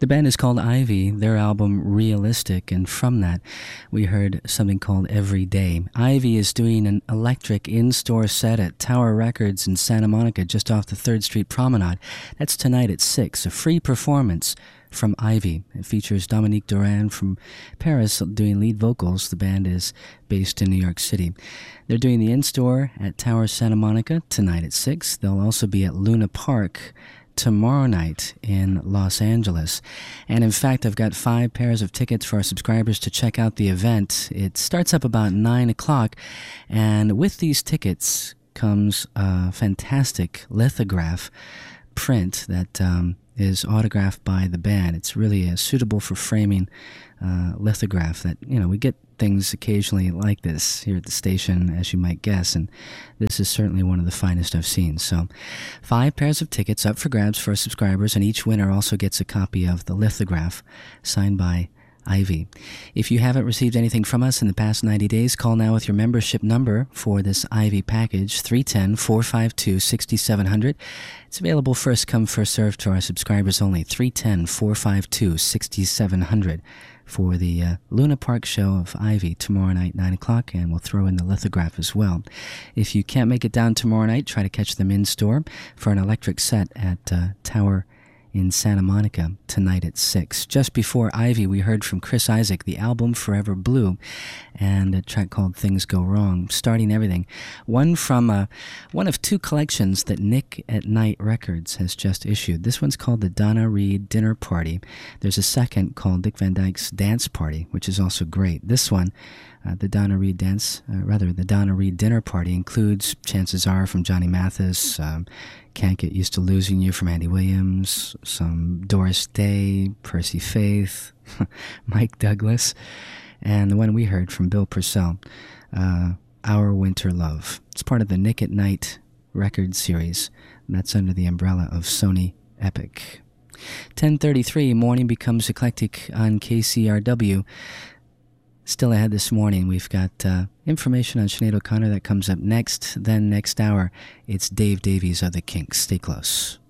The band is called Ivy, their album Realistic, and from that we heard something called Every Day. Ivy is doing an electric in-store set at Tower Records in Santa Monica, just off the 3rd Street Promenade. That's tonight at 6, a free performance from Ivy. It features Dominique Duran from Paris doing lead vocals. The band is based in New York City. They're doing the in-store at Tower Santa Monica tonight at 6. They'll also be at Luna Park tomorrow night in Los Angeles. And in fact, I've got 5 pairs of tickets for our subscribers to check out the event. It starts up about 9 o'clock, and with these tickets comes a fantastic lithograph print that is autographed by the band. It's really a suitable for framing lithograph that, we get things occasionally like this here at the station, as you might guess, and this is certainly one of the finest I've seen. So 5 pairs of tickets up for grabs for subscribers, and each winner also gets a copy of the lithograph signed by Ivy. If you haven't received anything from us in the past 90 days, call now with your membership number for this Ivy package, 310-452-6700. It's available first come, first served to our subscribers only, 310-452-6700 for the Luna Park show of Ivy tomorrow night, 9 o'clock, and we'll throw in the lithograph as well. If you can't make it down tomorrow night, try to catch them in store for an electric set at Tower in Santa Monica tonight at 6. Just before Ivy, we heard from Chris Isaak, the album Forever Blue, and a track called Things Go Wrong, starting everything. One from one of 2 collections that Nick at Night Records has just issued. This one's called the Donna Reed Dinner Party. There's a second called Dick Van Dyke's Dance Party, which is also great. This one, the Donna Reed Dinner Party, includes Chances Are from Johnny Mathis, Can't Get Used to Losing You from Andy Williams, some Doris Day, Percy Faith, Mike Douglas, and the one we heard from Bill Purcell, Our Winter Love. It's part of the Nick at Night record series. That's under the umbrella of Sony Epic. 10:33, morning becomes eclectic on KCRW. Still ahead this morning, we've got information on Sinead O'Connor that comes up next. Then next hour, it's Dave Davies of the Kinks. Stay close.